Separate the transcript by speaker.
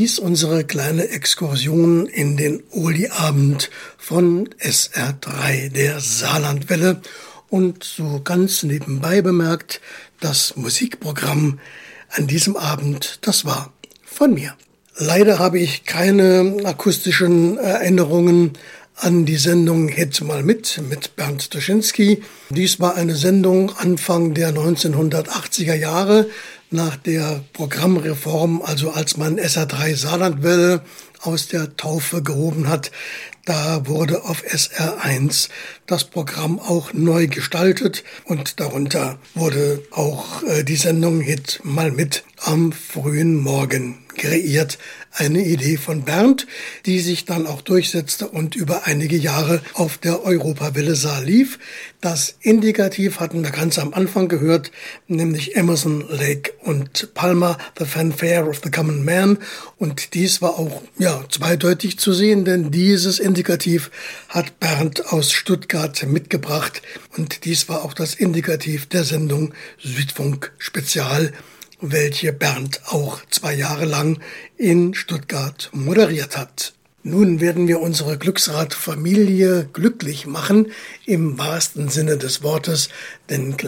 Speaker 1: Dies unsere kleine Exkursion in den Oldie-Abend von SR3, der Saarlandwelle. Und so ganz nebenbei bemerkt, das Musikprogramm an diesem Abend, das war von mir. Leider habe ich keine akustischen Erinnerungen an die Sendung Hit mal mit Bernd Toschinski. Dies war eine Sendung Anfang der 1980er Jahre, nach der Programmreform, also als man SR3 Saarlandwelle aus der Taufe gehoben hat. Da wurde auf SR1 das Programm auch neu gestaltet und darunter wurde auch die Sendung Hit mal mit am frühen Morgen kreiert. Eine Idee von Bernd, die sich dann auch durchsetzte und über einige Jahre auf der Europawelle Saar lief. Das Indikativ hatten wir ganz am Anfang gehört, nämlich Emerson, Lake und Palmer, The Fanfare of the Common Man. Und dies war auch zweideutig zu sehen, denn dieses Indikativ hat Bernd aus Stuttgart mitgebracht. Und dies war auch das Indikativ der Sendung Südfunk Spezial, welche Bernd auch 2 Jahre lang in Stuttgart moderiert hat. Nun werden wir unsere Glücksrad-Familie glücklich machen, im wahrsten Sinne des Wortes, denn